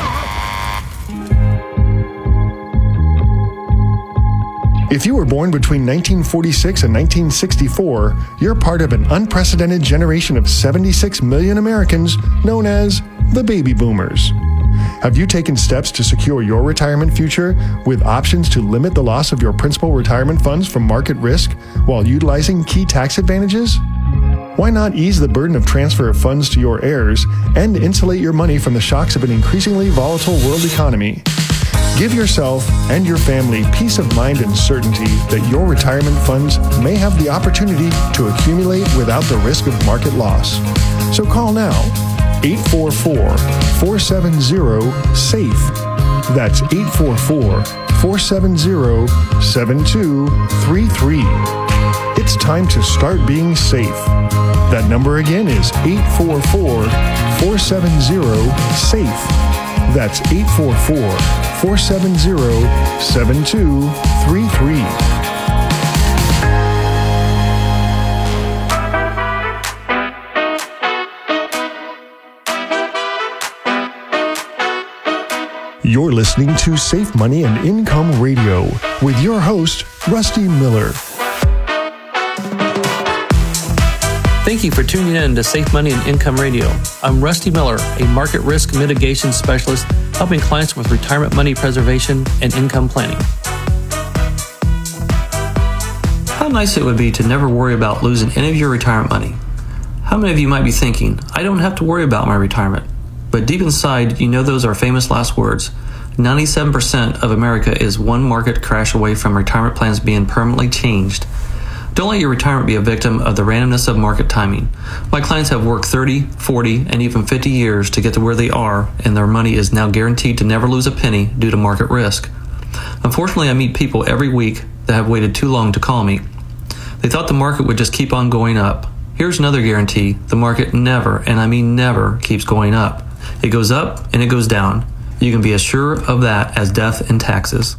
If you were born between nineteen forty-six and nineteen sixty-four, you're part of an unprecedented generation of seventy-six million Americans known as the baby boomers. Have you taken steps to secure your retirement future with options to limit the loss of your principal retirement funds from market risk while utilizing key tax advantages? Why not ease the burden of transfer of funds to your heirs and insulate your money from the shocks of an increasingly volatile world economy? Give yourself and your family peace of mind and certainty that your retirement funds may have the opportunity to accumulate without the risk of market loss. So call now, eight four four, four seven zero, SAFE. That's eight four four, four seven zero, seven two three three. It's time to start being safe. That number again is eight four four, four seven zero, SAFE. That's eight four four, four seven zero, seven two three three. You're listening to Safe Money and Income Radio with your host, Rusty Miller. Thank you for tuning in to Safe Money and Income Radio. I'm Rusty Miller, a market risk mitigation specialist helping clients with retirement money preservation and income planning. How nice it would be to never worry about losing any of your retirement money. How many of you might be thinking, I don't have to worry about my retirement? But deep inside, you know those are famous last words. ninety-seven percent of America is one market crash away from retirement plans being permanently changed. Don't let your retirement be a victim of the randomness of market timing. My clients have worked thirty, forty, and even fifty years to get to where they are, and their money is now guaranteed to never lose a penny due to market risk. Unfortunately, I meet people every week that have waited too long to call me. They thought the market would just keep on going up. Here's another guarantee: the market never, and I mean never, keeps going up. It goes up and it goes down. You can be as sure of that as death and taxes.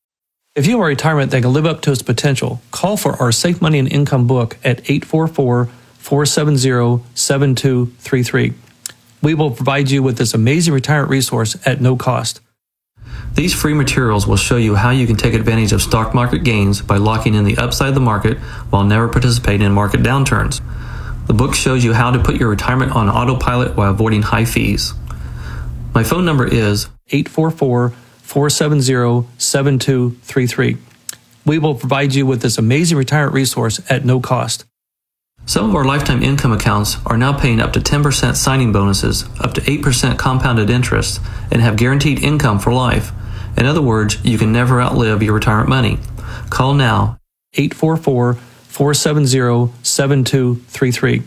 If you have a retirement that can live up to its potential, call for our Safe Money and Income book at eight four four, four seven zero, seven two three three. We will provide you with this amazing retirement resource at no cost. These free materials will show you how you can take advantage of stock market gains by locking in the upside of the market while never participating in market downturns. The book shows you how to put your retirement on autopilot while avoiding high fees. My phone number is eight four four, four seven zero, seven two three three. We will provide you with this amazing retirement resource at no cost. Some of our lifetime income accounts are now paying up to ten percent signing bonuses, up to eight percent compounded interest, and have guaranteed income for life. In other words, you can never outlive your retirement money. Call now, eight four four, four seven zero, seven two three three.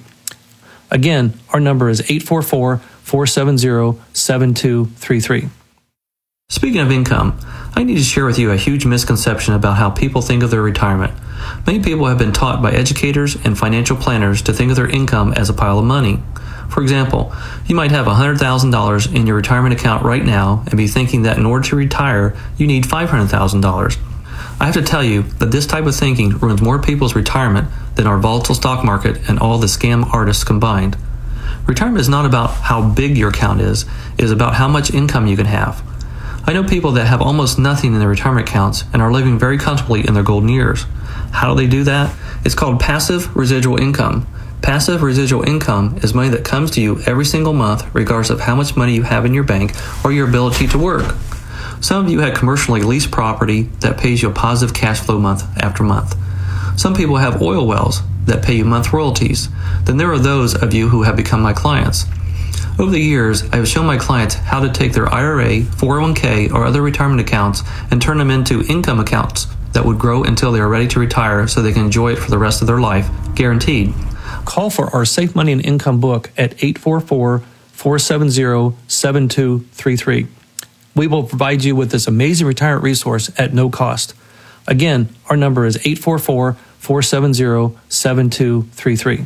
Again, our number is eight four four, four seven zero, seven two three three. Speaking of income, I need to share with you a huge misconception about how people think of their retirement. Many people have been taught by educators and financial planners to think of their income as a pile of money. For example, you might have one hundred thousand dollars in your retirement account right now and be thinking that in order to retire, you need five hundred thousand dollars. I have to tell you that this type of thinking ruins more people's retirement than our volatile stock market and all the scam artists combined. Retirement is not about how big your account is, it is about how much income you can have. I know people that have almost nothing in their retirement accounts and are living very comfortably in their golden years. How do they do that? It's called passive residual income. Passive residual income is money that comes to you every single month regardless of how much money you have in your bank or your ability to work. Some of you have commercially leased property that pays you a positive cash flow month after month. Some people have oil wells that pay you month royalties. Then there are those of you who have become my clients. Over the years, I have shown my clients how to take their I R A, four oh one k, or other retirement accounts and turn them into income accounts that would grow until they are ready to retire so they can enjoy it for the rest of their life, guaranteed. Call for our Safe Money and Income book at eight four four, four seven zero, seven two three three. We will provide you with this amazing retirement resource at no cost. Again, our number is eight four four, four seven zero, seven two three three.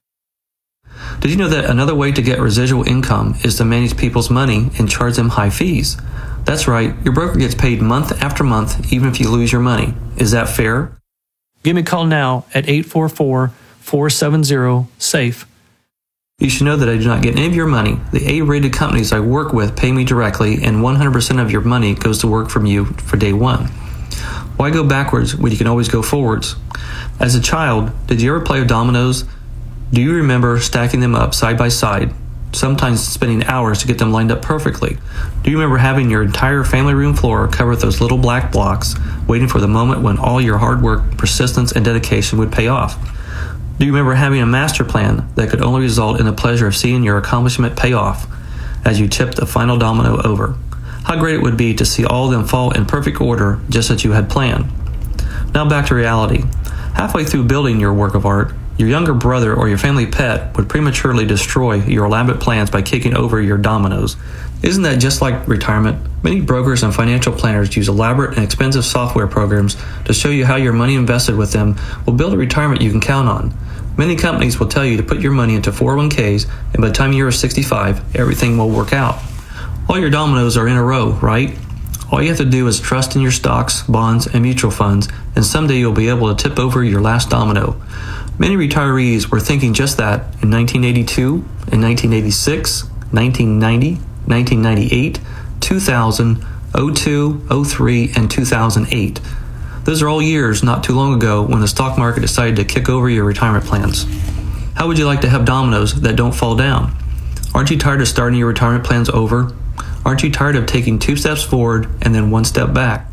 Did you know that another way to get residual income is to manage people's money and charge them high fees? That's right, your broker gets paid month after month even if you lose your money. Is that fair? Give me a call now at eight four four, four seven zero, SAFE. You should know that I do not get any of your money. The A-rated companies I work with pay me directly, and one hundred percent of your money goes to work from you for day one. Why go backwards when you can always go forwards? As a child, did you ever play with dominoes? Do you remember stacking them up side by side, sometimes spending hours to get them lined up perfectly? Do you remember having your entire family room floor covered with those little black blocks, waiting for the moment when all your hard work, persistence, and dedication would pay off? Do you remember having a master plan that could only result in the pleasure of seeing your accomplishment pay off as you tipped the final domino over? How great it would be to see all of them fall in perfect order just as you had planned. Now back to reality. Halfway through building your work of art, your younger brother or your family pet would prematurely destroy your elaborate plans by kicking over your dominoes. Isn't that just like retirement? Many brokers and financial planners use elaborate and expensive software programs to show you how your money invested with them will build a retirement you can count on. Many companies will tell you to put your money into four oh one k's, and by the time you're sixty-five, everything will work out. All your dominoes are in a row, right? All you have to do is trust in your stocks, bonds, and mutual funds, and someday you'll be able to tip over your last domino. Many retirees were thinking just that in nineteen eighty-two, in nineteen eighty-six, nineteen ninety, nineteen ninety-eight, two thousand, oh two, oh three, and two thousand eight. Those are all years not too long ago when the stock market decided to kick over your retirement plans. How would you like to have dominoes that don't fall down? Aren't you tired of starting your retirement plans over? Aren't you tired of taking two steps forward and then one step back?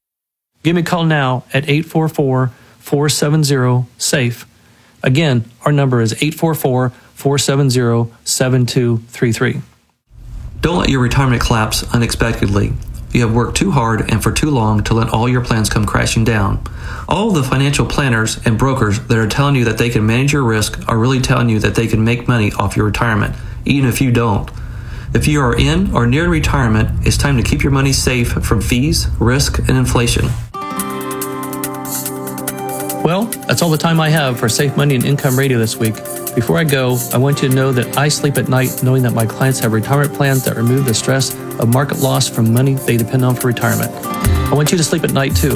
Give me a call now at eight four four, four seven zero, SAFE. Again, our number is eight four four, four seven zero, seven two three three. Don't let your retirement collapse unexpectedly. you have worked too hard and for too long to let all your plans come crashing down. All the financial planners and brokers that are telling you that they can manage your risk are really telling you that they can make money off your retirement, even if you don't. If you are in or near retirement, it's time to keep your money safe from fees, risk, and inflation. Well, that's all the time I have for Safe Money and Income Radio this week. Before I go, I want you to know that I sleep at night knowing that my clients have retirement plans that remove the stress of market loss from money they depend on for retirement. I want you to sleep at night too.